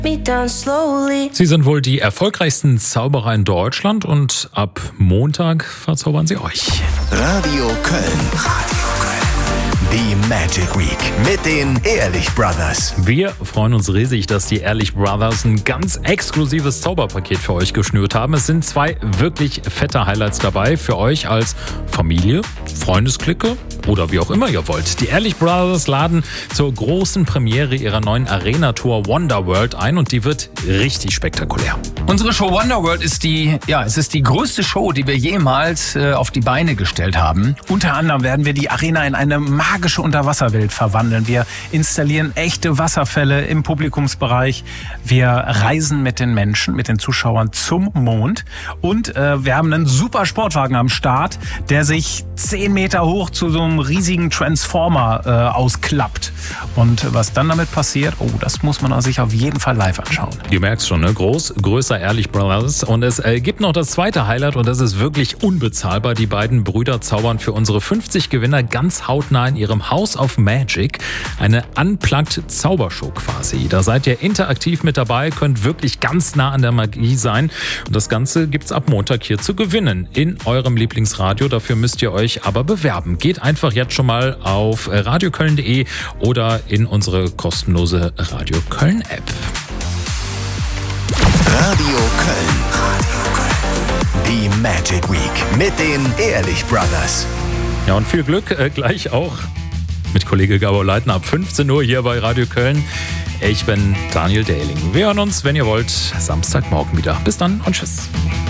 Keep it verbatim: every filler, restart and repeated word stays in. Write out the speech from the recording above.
Sie sind wohl die erfolgreichsten Zauberer in Deutschland und ab Montag verzaubern sie euch. Radio Köln. Radio Köln. Die Magic Week mit den Ehrlich Brothers. Wir freuen uns riesig, dass die Ehrlich Brothers ein ganz exklusives Zauberpaket für euch geschnürt haben. Es sind zwei wirklich fette Highlights dabei für euch als Familie, Freundesklicke oder wie auch immer ihr wollt. Die Ehrlich Brothers laden zur großen Premiere ihrer neuen Arena-Tour Wonderworld ein und die wird richtig spektakulär. Unsere Show Wonderworld ist die, ja, es ist die größte Show, die wir jemals äh, auf die Beine gestellt haben. Unter anderem werden wir die Arena in eine magische Unterwasserwelt verwandeln. Wir installieren echte Wasserfälle im Publikumsbereich. Wir reisen mit den Menschen, mit den Zuschauern zum Mond. Und äh, wir haben einen super Sportwagen am Start, der sich zehn Meter hoch zu so einem riesigen Transformer äh, ausklappt. Und was dann damit passiert, oh, das muss man sich auf jeden Fall live anschauen. Ihr merkt schon, ne? Groß, größer Ehrlich Brothers. Und es äh, gibt noch das zweite Highlight und das ist wirklich unbezahlbar. Die beiden Brüder zaubern für unsere fünfzig Gewinner ganz hautnah in ihrem House of Magic eine unplugged Zaubershow quasi. Da seid ihr interaktiv mit dabei, könnt wirklich ganz nah an der Magie sein. Und das Ganze gibt's ab Montag hier zu gewinnen in eurem Lieblingsradio. Dafür müsst ihr euch aber bewerben. Geht einfach jetzt schon mal auf radioköln punkt de oder in unsere kostenlose Radio Köln App. Radio Köln. Radio Köln. Die Magic Week mit den Ehrlich Brothers. Ja, und viel Glück äh, gleich auch mit Kollege Gabor Leitner ab fünfzehn Uhr hier bei Radio Köln. Ich bin Daniel Dehling. Wir hören uns, wenn ihr wollt, Samstagmorgen wieder. Bis dann und tschüss.